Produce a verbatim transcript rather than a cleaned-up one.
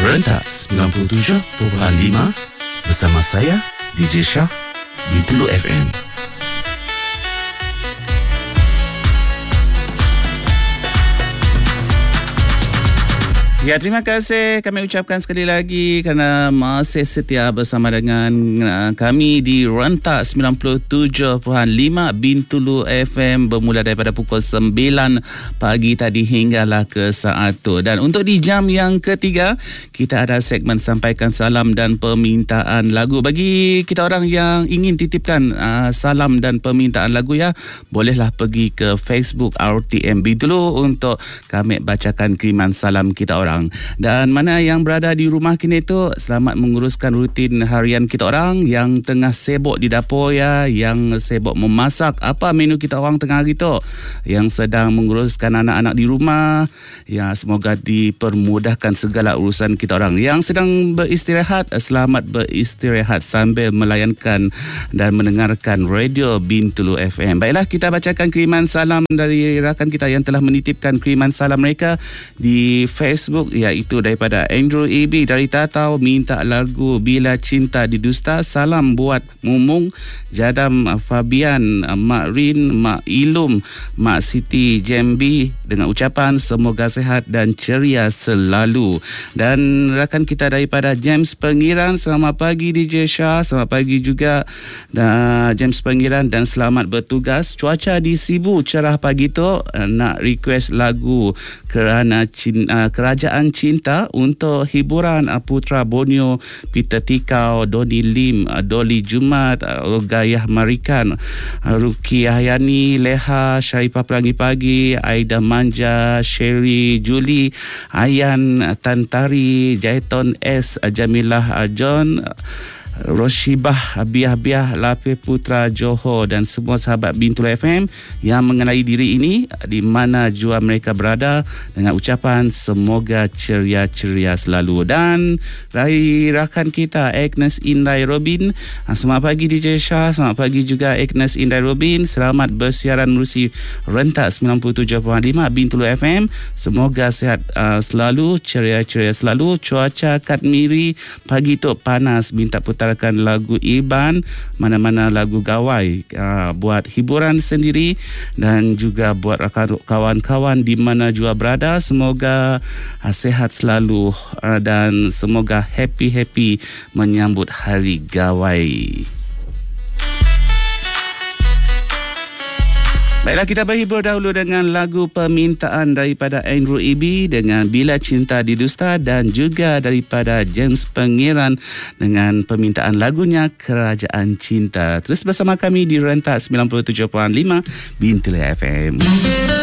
Rentak sembilan puluh tujuh perpuluhan lima bersama saya D J Shah di Tulu F M. Ya, terima kasih kami ucapkan sekali lagi kerana masih setia bersama dengan uh, kami di Rentak sembilan puluh tujuh perpuluhan lima Bintulu F M bermula daripada pukul sembilan pagi tadi hinggalah ke saat itu. Dan untuk di jam yang ketiga, kita ada segmen sampaikan salam dan permintaan lagu. Bagi kita orang yang ingin titipkan uh, salam dan permintaan lagu, ya, bolehlah pergi ke Facebook R T M Bintulu untuk kami bacakan kiriman salam kita orang. Dan mana yang berada di rumah kini itu, selamat menguruskan rutin harian kita orang. Yang tengah sibuk di dapur, ya, yang sibuk memasak apa menu kita orang tengah hari tu, yang sedang menguruskan anak-anak di rumah, ya, semoga dipermudahkan segala urusan kita orang. Yang sedang beristirahat, selamat beristirahat sambil melayankan dan mendengarkan radio Bintulu F M. Baiklah, kita bacakan kiriman salam dari rakan kita yang telah menitipkan kiriman salam mereka di Facebook, iaitu daripada Andrew E B dari Tatau, minta lagu Bila Cinta Didusta. Salam buat Mumung, Jadam, Fabian, Mak Rin, Mak Ilum, Mak Siti Jambi, dengan ucapan semoga sehat dan ceria selalu. Dan rakan kita daripada James Pengiran, selamat pagi D J Shah, selamat pagi juga dan James Pengiran, dan selamat bertugas. Cuaca di Sibu cerah pagi tu, nak request lagu Kerana Cinta, Kerajaan Cinta untuk hiburan Putra Borneo, Peter Tikau, Doni Lim, Dolly Jumat, Gayah Marikan, Ruki Ahyani, Leha, Syarifah Pelangi Pagi, Aida Manja, Sherry, Julie, Ayan, Tantari, Jaiton S, Jamilah John, Roshibah, Biah-Biah, Lapis Putra Johor, dan semua sahabat Bintulu F M yang mengenali diri ini di mana jua mereka berada, dengan ucapan semoga ceria-ceria selalu. Dan dari rakan kita Agnes Indai Robin, selamat pagi D J Shah, selamat pagi juga Agnes Indai Robin, selamat bersiaran menerusi Rentak sembilan puluh tujuh perpuluhan lima Bintulu F M. Semoga sihat uh, selalu, ceria-ceria selalu. Cuaca kat Miri pagi tu panas, minta putar lagu Iban, mana-mana lagu gawai, uh, buat hiburan sendiri dan juga buat kawan-kawan di mana jua berada. Semoga uh, sehat selalu uh, dan semoga happy-happy menyambut hari gawai. Baiklah, kita berhibur dahulu dengan lagu permintaan daripada Andrew E B dengan Bila Cinta Didusta, dan juga daripada James Pengiran dengan permintaan lagunya Kerajaan Cinta. Terus bersama kami di Rentak sembilan puluh tujuh perpuluhan lima Bintulu F M.